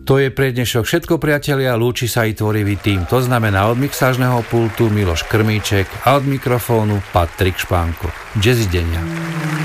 To je pre dnešok všetko, priatelia, lúči sa i tvorivý tým. To znamená od mixážneho pultu Miloš Krmíček a od mikrofónu Patrik Špánko. Jazzy denia.